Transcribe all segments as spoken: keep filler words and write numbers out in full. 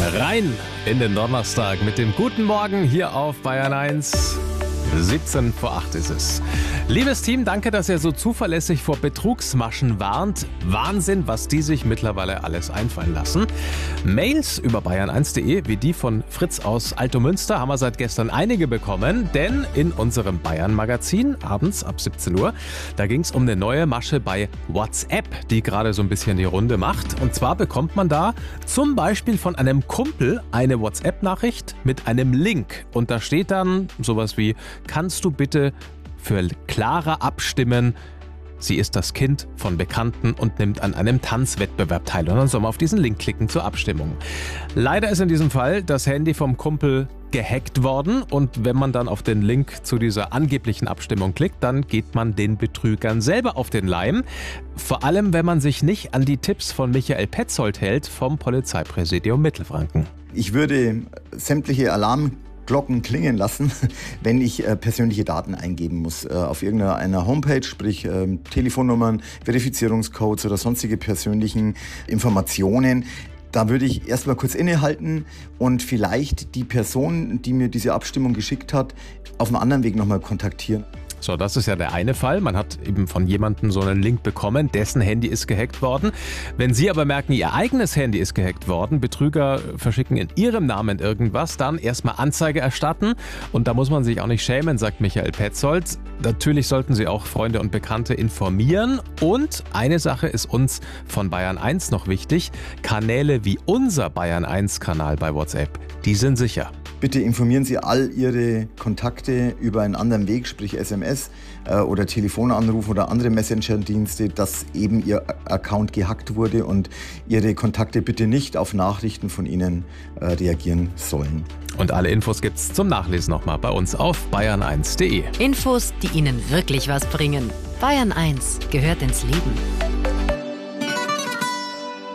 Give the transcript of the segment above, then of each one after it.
Rein in den Donnerstag mit dem Guten Morgen hier auf Bayern eins. siebzehn vor acht ist es. Liebes Team, danke, dass ihr so zuverlässig vor Betrugsmaschen warnt. Wahnsinn, was die sich mittlerweile alles einfallen lassen. Mails über bayern eins punkt de, wie die von Fritz aus Altomünster, haben wir seit gestern einige bekommen. Denn in unserem Bayern-Magazin, abends ab siebzehn Uhr, da ging es um eine neue Masche bei WhatsApp, die gerade so ein bisschen die Runde macht. Und zwar bekommt man da zum Beispiel von einem Kumpel eine WhatsApp-Nachricht mit einem Link. Und da steht dann sowas wie: Kannst du bitte für Clara abstimmen? Sie ist das Kind von Bekannten und nimmt an einem Tanzwettbewerb teil. Und dann soll man auf diesen Link klicken zur Abstimmung. Leider ist in diesem Fall das Handy vom Kumpel gehackt worden. Und wenn man dann auf den Link zu dieser angeblichen Abstimmung klickt, dann geht man den Betrügern selber auf den Leim. Vor allem, wenn man sich nicht an die Tipps von Michael Petzold hält vom Polizeipräsidium Mittelfranken. Ich würde sämtliche Alarm Glocken klingen lassen, wenn ich äh, persönliche Daten eingeben muss. Äh, auf irgendeiner Homepage, sprich äh, Telefonnummern, Verifizierungscodes oder sonstige persönlichen Informationen. Da würde ich erstmal kurz innehalten und vielleicht die Person, die mir diese Abstimmung geschickt hat, auf einem anderen Weg nochmal kontaktieren. So, das ist ja der eine Fall. Man hat eben von jemandem so einen Link bekommen, dessen Handy ist gehackt worden. Wenn Sie aber merken, Ihr eigenes Handy ist gehackt worden, Betrüger verschicken in Ihrem Namen irgendwas, dann erstmal Anzeige erstatten. Und da muss man sich auch nicht schämen, sagt Michael Petzold. Natürlich sollten Sie auch Freunde und Bekannte informieren. Und eine Sache ist uns von Bayern eins noch wichtig: Kanäle wie unser Bayern eins Kanal bei WhatsApp, die sind sicher. Bitte informieren Sie all Ihre Kontakte über einen anderen Weg, sprich S M S äh, oder Telefonanruf oder andere Messenger-Dienste, dass eben Ihr Account gehackt wurde und Ihre Kontakte bitte nicht auf Nachrichten von Ihnen äh, reagieren sollen. Und alle Infos gibt's zum Nachlesen nochmal bei uns auf bayern eins punkt de. Infos, die Ihnen wirklich was bringen. Bayern eins gehört ins Leben.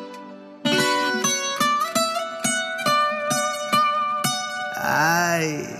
Ay.